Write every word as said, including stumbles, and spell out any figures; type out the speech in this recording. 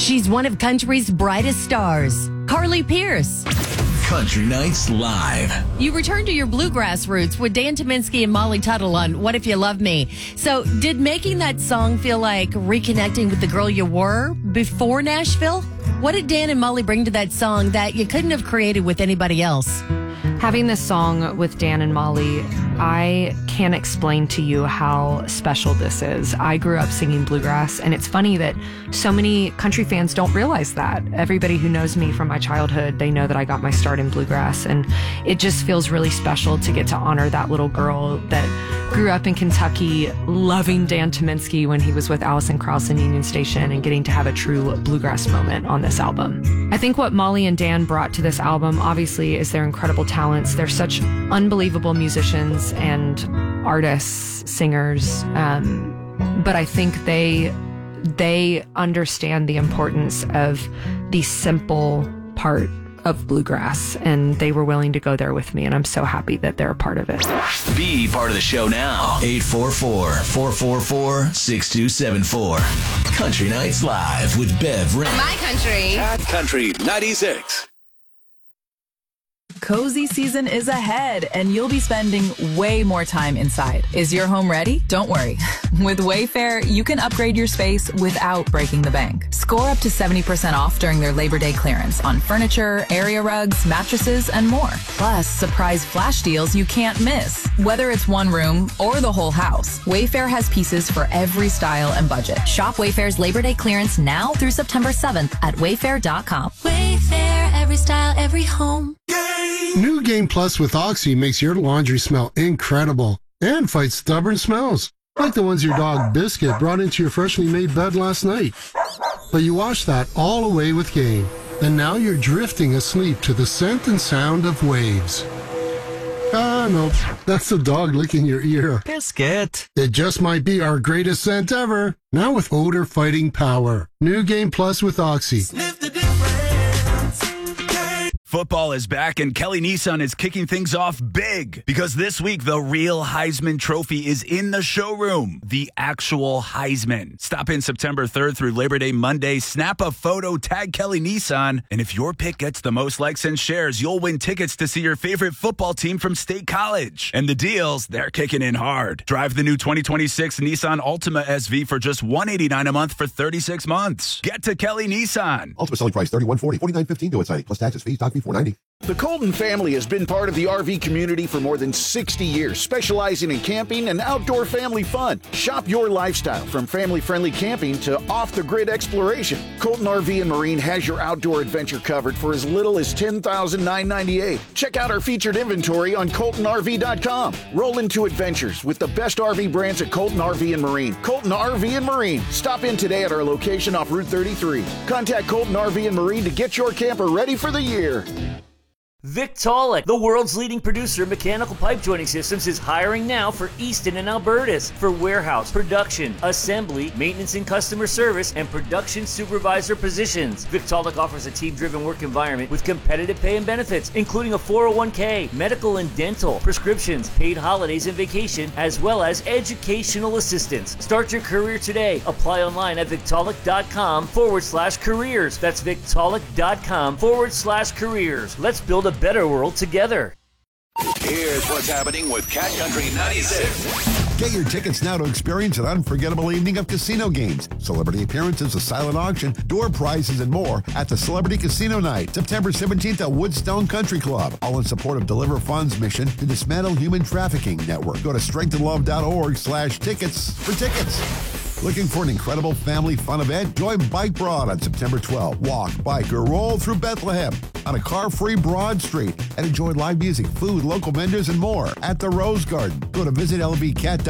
She's one of country's brightest stars, Carly Pearce. Country Nights Live. You returned to your bluegrass roots with Dan Tyminski and Molly Tuttle on What If You Love Me. So did making that song feel like reconnecting with the girl you were before Nashville? What did Dan and Molly bring to that song that you couldn't have created with anybody else? Having this song with Dan and Molly, I can't explain to you how special this is. I grew up singing bluegrass, and it's funny that so many country fans don't realize that. Everybody who knows me from my childhood, they know that I got my start in bluegrass, and it just feels really special to get to honor that little girl that grew up in Kentucky, loving Dan Tyminski when he was with Alison Krauss in Union Station, and getting to have a true bluegrass moment on this album. I think what Molly and Dan brought to this album, obviously, is their incredible talents. They're such unbelievable musicians and artists, singers, um, but I think they they understand the importance of the simple part of bluegrass, and they were willing to go there with me, and I'm so happy that they're a part of it. Be part of the show now. eight four four, four four four, six two seven four. Country Nights Live with Bev Ring. My country. At Country ninety-six. Cozy season is ahead, and you'll be spending way more time inside. Is your home ready? Don't worry. With Wayfair, you can upgrade your space without breaking the bank. Score up to seventy percent off during their Labor Day clearance on furniture, area rugs, mattresses, and more. Plus, surprise flash deals you can't miss. Whether it's one room or the whole house, Wayfair has pieces for every style and budget. Shop Wayfair's Labor Day clearance now through September seventh at wayfair dot com. Wayfair, every style, every home. New Game Plus with Oxy makes your laundry smell incredible and fights stubborn smells, like the ones your dog Biscuit brought into your freshly made bed last night. But you wash that all away with Game, and now you're drifting asleep to the scent and sound of waves. Ah, no, that's the dog licking your ear. Biscuit. It just might be our greatest scent ever, now with odor-fighting power. New Game Plus with Oxy. Sniff the difference. Football is back, and Kelly Nissan is kicking things off big because this week the real Heisman Trophy is in the showroom. The actual Heisman. Stop in September third through Labor Day Monday. Snap a photo, tag Kelly Nissan, and if your pick gets the most likes and shares, you'll win tickets to see your favorite football team from State College. And the deals, they're kicking in hard. Drive the new twenty twenty-six Nissan Altima S V for just one hundred eighty-nine dollars a month for thirty-six months. Get to Kelly Nissan. Ultimate selling price thirty-one forty, forty-nine fifteen to inside plus taxes, fees, doc fee four ninety. The Colton family has been part of the R V community for more than sixty years, specializing in camping and outdoor family fun. Shop your lifestyle from family-friendly camping to off-the-grid exploration. Colton R V and Marine has your outdoor adventure covered for as little as ten thousand nine hundred ninety-eight dollars. Check out our featured inventory on colton r v dot com. Roll into adventures with the best R V brands at Colton R V and Marine. Colton R V and Marine. Stop in today at our location off Route thirty-three. Contact Colton R V and Marine to get your camper ready for the year. Victaulic, the world's leading producer of mechanical pipe joining systems, is hiring now for Easton and Albertus for warehouse, production, assembly, maintenance and customer service, and production supervisor positions. Victaulic offers a team-driven work environment with competitive pay and benefits, including a four oh one k, medical and dental, prescriptions, paid holidays and vacation, as well as educational assistance. Start your career today. Apply online at victaulic.com forward slash careers. That's victaulic.com forward slash careers. Let's build a better world together. Here's what's happening with Cat Country ninety-six. Get your tickets now to experience an unforgettable evening of casino games, celebrity appearances, a silent auction, door prizes, and more at the Celebrity Casino Night, September seventeenth at Woodstone Country Club. All in support of Deliver Funds' mission to dismantle human trafficking network. Go to strengthandlove.org slash tickets for tickets. Looking for an incredible family fun event? Join Bike Broad on September twelfth. Walk, bike, or roll through Bethlehem on a car-free Broad Street and enjoy live music, food, local vendors, and more at the Rose Garden. Go to visit L V cat dot com.